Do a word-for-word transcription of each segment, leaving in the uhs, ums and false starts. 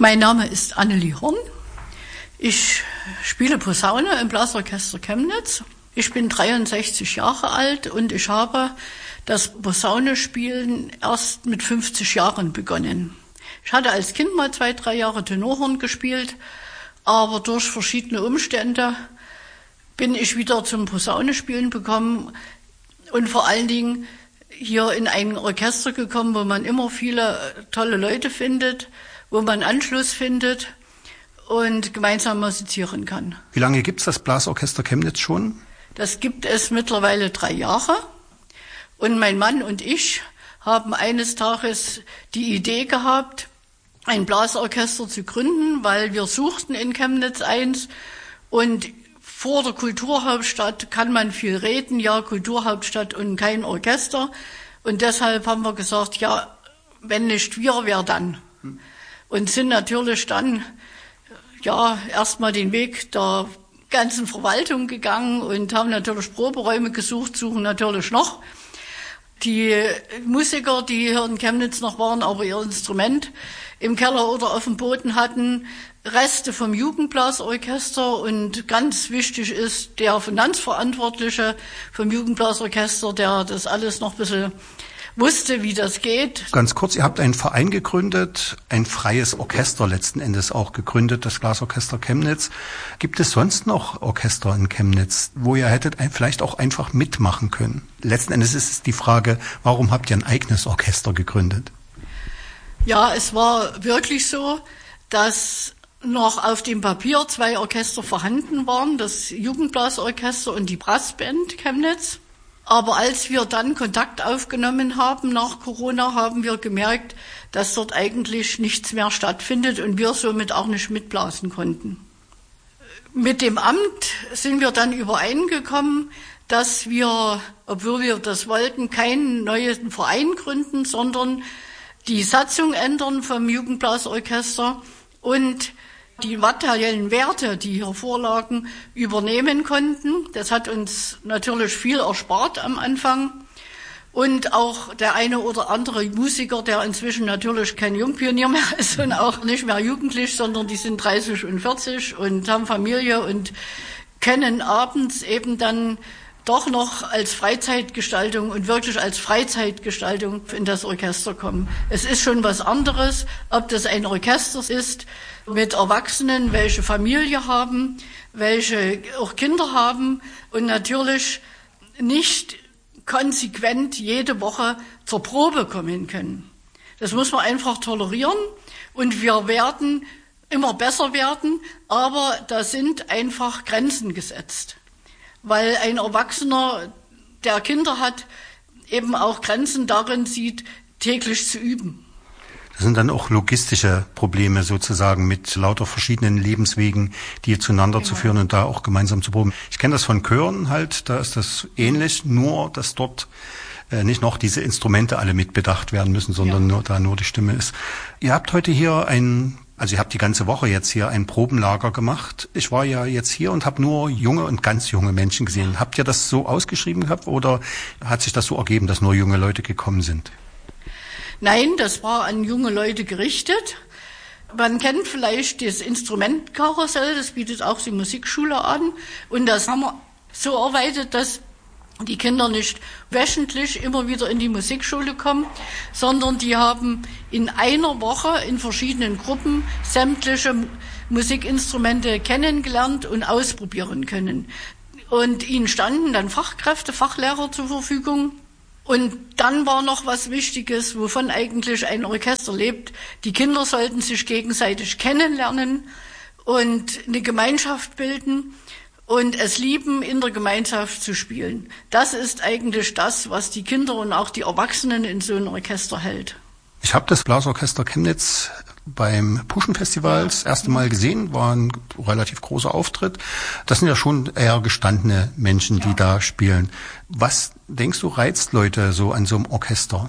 Mein Name ist Annelie Horn. Ich spiele Posaune im Blasorchester Chemnitz. Ich bin dreiundsechzig Jahre alt und ich habe das Posaunespielen erst mit fünfzig Jahren begonnen. Ich hatte als Kind mal zwei, drei Jahre Tenorhorn gespielt, aber durch verschiedene Umstände bin ich wieder zum Posaunespielen gekommen und vor allen Dingen hier in ein Orchester gekommen, wo man immer viele tolle Leute findet, wo man Anschluss findet und gemeinsam musizieren kann. Wie lange gibt es das Blasorchester Chemnitz schon? Das gibt es mittlerweile drei Jahre. Und mein Mann und ich haben eines Tages die Idee gehabt, ein Blasorchester zu gründen, weil wir suchten in Chemnitz eins. Und vor der Kulturhauptstadt kann man viel reden, ja, Kulturhauptstadt und kein Orchester. Und deshalb haben wir gesagt, ja, wenn nicht wir, wer dann? Und sind natürlich dann, ja, erstmal den Weg der ganzen Verwaltung gegangen und haben natürlich Proberäume gesucht, suchen natürlich noch. Die Musiker, die hier in Chemnitz noch waren, aber ihr Instrument im Keller oder auf dem Boden hatten, Reste vom Jugendblasorchester, und ganz wichtig ist der Finanzverantwortliche vom Jugendblasorchester, der das alles noch ein bisschen wusste, wie das geht. Ganz kurz, ihr habt einen Verein gegründet, ein freies Orchester letzten Endes auch gegründet, das Blasorchester Chemnitz. Gibt es sonst noch Orchester in Chemnitz, wo ihr hättet vielleicht auch einfach mitmachen können? Letzten Endes ist es die Frage, warum habt ihr ein eigenes Orchester gegründet? Ja, es war wirklich so, dass noch auf dem Papier zwei Orchester vorhanden waren, das Jugendblasorchester und die Brassband Chemnitz. Aber als wir dann Kontakt aufgenommen haben nach Corona, haben wir gemerkt, dass dort eigentlich nichts mehr stattfindet und wir somit auch nicht mitblasen konnten. Mit dem Amt sind wir dann übereingekommen, dass wir, obwohl wir das wollten, keinen neuen Verein gründen, sondern die Satzung ändern vom Jugendblasorchester und die materiellen Werte, die hier vorlagen, übernehmen konnten. Das hat uns natürlich viel erspart am Anfang. Und auch der eine oder andere Musiker, der inzwischen natürlich kein Jungpionier mehr ist und auch nicht mehr jugendlich, sondern die sind dreißig und vierzig und haben Familie und können abends eben dann doch noch als Freizeitgestaltung und wirklich als Freizeitgestaltung in das Orchester kommen. Es ist schon was anderes, ob das ein Orchester ist mit Erwachsenen, welche Familie haben, welche auch Kinder haben und natürlich nicht konsequent jede Woche zur Probe kommen können. Das muss man einfach tolerieren und wir werden immer besser werden, aber da sind einfach Grenzen gesetzt. Weil ein Erwachsener, der Kinder hat, eben auch Grenzen darin sieht, täglich zu üben. Das sind dann auch logistische Probleme sozusagen mit lauter verschiedenen Lebenswegen, die zueinander genau. zu führen und da auch gemeinsam zu proben. Ich kenne das von Chören halt, da ist das ähnlich, nur dass dort äh, nicht noch diese Instrumente alle mitbedacht werden müssen, sondern ja. nur da nur die Stimme ist. Ihr habt heute hier ein Also ihr habt die ganze Woche jetzt hier ein Probenlager gemacht. Ich war ja jetzt hier und habe nur junge und ganz junge Menschen gesehen. Habt ihr das so ausgeschrieben gehabt oder hat sich das so ergeben, dass nur junge Leute gekommen sind? Nein, das war an junge Leute gerichtet. Man kennt vielleicht das Instrumentkarussell, das bietet auch die Musikschule an. Und das haben wir so erweitert, dass die Kinder nicht wöchentlich immer wieder in die Musikschule kommen, sondern die haben in einer Woche in verschiedenen Gruppen sämtliche Musikinstrumente kennengelernt und ausprobieren können. Und ihnen standen dann Fachkräfte, Fachlehrer zur Verfügung. Und dann war noch was Wichtiges, wovon eigentlich ein Orchester lebt. Die Kinder sollten sich gegenseitig kennenlernen und eine Gemeinschaft bilden und es lieben, in der Gemeinschaft zu spielen. Das ist eigentlich das, was die Kinder und auch die Erwachsenen in so einem Orchester hält. Ich habe das Blasorchester Chemnitz beim Puschen-Festival das erste Mal gesehen, war ein relativ großer Auftritt. Das sind ja schon eher gestandene Menschen, die ja. da spielen. Was, denkst du, reizt Leute so an so einem Orchester?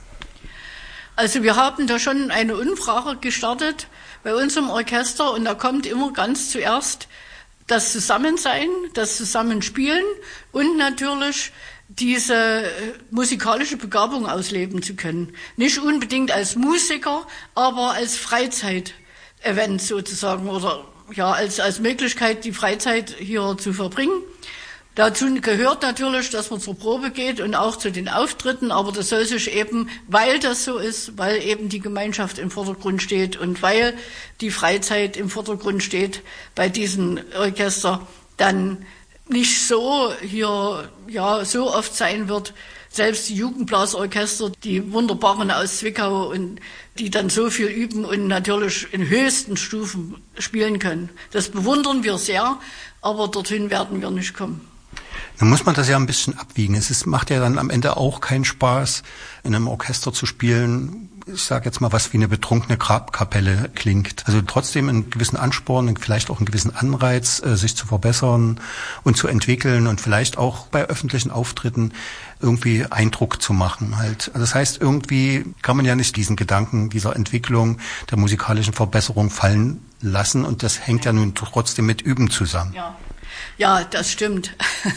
Also wir haben da schon eine Umfrage gestartet bei uns im Orchester und da kommt immer ganz zuerst das Zusammensein, das Zusammenspielen und natürlich diese musikalische Begabung ausleben zu können. Nicht unbedingt als Musiker, aber als Freizeit Event sozusagen oder ja als als Möglichkeit, die Freizeit hier zu verbringen. Dazu gehört natürlich, dass man zur Probe geht und auch zu den Auftritten, aber das soll sich eben, weil das so ist, weil eben die Gemeinschaft im Vordergrund steht und weil die Freizeit im Vordergrund steht bei diesem Orchester, dann nicht so hier ja so oft sein wird. Selbst die Jugendblasorchester, die wunderbaren aus Zwickau und die dann so viel üben und natürlich in höchsten Stufen spielen können. Das bewundern wir sehr, aber dorthin werden wir nicht kommen. Dann muss man das ja ein bisschen abwiegen. Es ist, macht ja dann am Ende auch keinen Spaß, in einem Orchester zu spielen, ich sage jetzt mal, was wie eine betrunkene Grabkapelle klingt. Also trotzdem einen gewissen Ansporn und vielleicht auch einen gewissen Anreiz, sich zu verbessern und zu entwickeln und vielleicht auch bei öffentlichen Auftritten irgendwie Eindruck zu machen halt. Also das heißt, irgendwie kann man ja nicht diesen Gedanken dieser Entwicklung, der musikalischen Verbesserung fallen lassen und das hängt ja nun trotzdem mit Üben zusammen. Ja. Ja, das stimmt.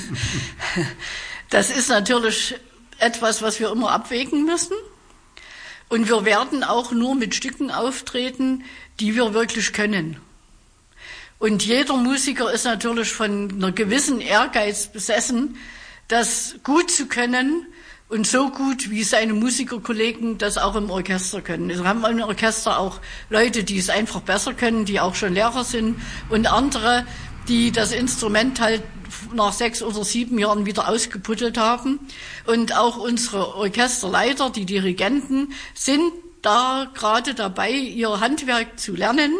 Das ist natürlich etwas, was wir immer abwägen müssen. Und wir werden auch nur mit Stücken auftreten, die wir wirklich können. Und jeder Musiker ist natürlich von einer gewissen Ehrgeiz besessen, das gut zu können und so gut, wie seine Musikerkollegen das auch im Orchester können. Wir haben im Orchester auch Leute, die es einfach besser können, die auch schon Lehrer sind und andere, die das Instrument halt nach sechs oder sieben Jahren wieder ausgeputtelt haben. Und auch unsere Orchesterleiter, die Dirigenten, sind da gerade dabei, ihr Handwerk zu lernen.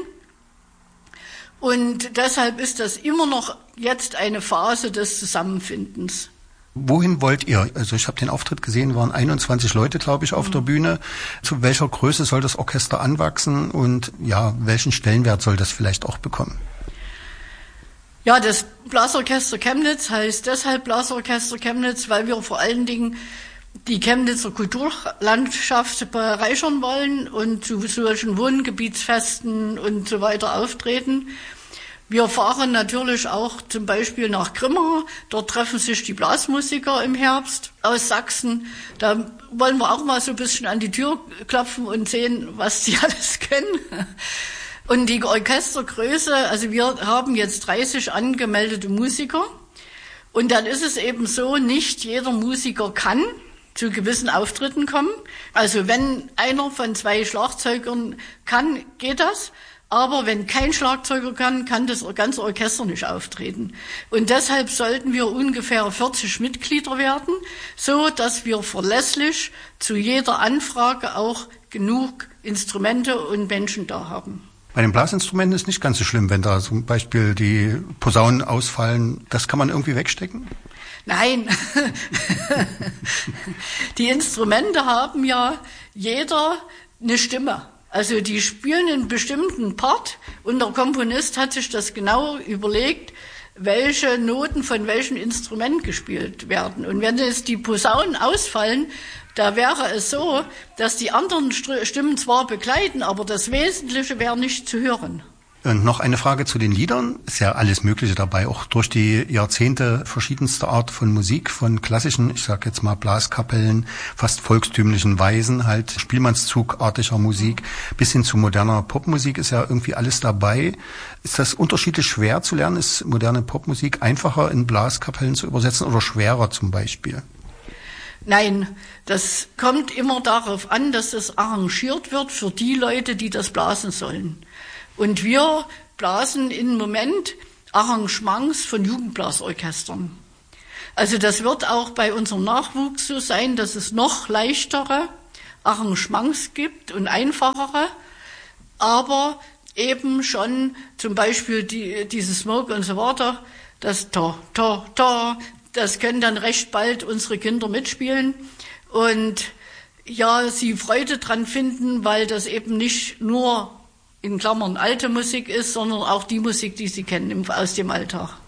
Und deshalb ist das immer noch jetzt eine Phase des Zusammenfindens. Wohin wollt ihr? Also ich habe den Auftritt gesehen, waren einundzwanzig Leute, glaube ich, auf mhm. der Bühne. Zu welcher Größe soll das Orchester anwachsen und ja, welchen Stellenwert soll das vielleicht auch bekommen? Ja, das Blasorchester Chemnitz heißt deshalb Blasorchester Chemnitz, weil wir vor allen Dingen die Chemnitzer Kulturlandschaft bereichern wollen und zu solchen Wohngebietsfesten und so weiter auftreten. Wir fahren natürlich auch zum Beispiel nach Grimma. Dort treffen sich die Blasmusiker im Herbst aus Sachsen. Da wollen wir auch mal so ein bisschen an die Tür klopfen und sehen, was sie alles können. Und die Orchestergröße, also wir haben jetzt dreißig angemeldete Musiker. Und dann ist es eben so, nicht jeder Musiker kann zu gewissen Auftritten kommen. Also wenn einer von zwei Schlagzeugern kann, geht das. Aber wenn kein Schlagzeuger kann, kann das ganze Orchester nicht auftreten. Und deshalb sollten wir ungefähr vierzig Mitglieder werden, so dass wir verlässlich zu jeder Anfrage auch genug Instrumente und Menschen da haben. Bei den Blasinstrumenten ist nicht ganz so schlimm, wenn da zum Beispiel die Posaunen ausfallen. Das kann man irgendwie wegstecken? Nein. Die Instrumente haben ja jeder eine Stimme. Also die spielen einen bestimmten Part und der Komponist hat sich das genau überlegt, welche Noten von welchem Instrument gespielt werden. Und wenn jetzt die Posaunen ausfallen, da wäre es so, dass die anderen Stimmen zwar begleiten, aber das Wesentliche wäre nicht zu hören. Und noch eine Frage zu den Liedern. Ist ja alles Mögliche dabei, auch durch die Jahrzehnte verschiedenste Art von Musik, von klassischen, ich sag jetzt mal Blaskapellen, fast volkstümlichen Weisen, halt Spielmannszugartiger Musik, bis hin zu moderner Popmusik ist ja irgendwie alles dabei. Ist das unterschiedlich schwer zu lernen? Ist moderne Popmusik einfacher in Blaskapellen zu übersetzen oder schwerer zum Beispiel? Nein, das kommt immer darauf an, dass das arrangiert wird für die Leute, die das blasen sollen. Und wir blasen im Moment Arrangements von Jugendblasorchestern. Also das wird auch bei unserem Nachwuchs so sein, dass es noch leichtere Arrangements gibt und einfachere, aber eben schon zum Beispiel die, diese Smoke und so weiter, das Ta, Ta, Ta, das können dann recht bald unsere Kinder mitspielen und ja, sie Freude dran finden, weil das eben nicht nur in Klammern alte Musik ist, sondern auch die Musik, die sie kennen aus dem Alltag.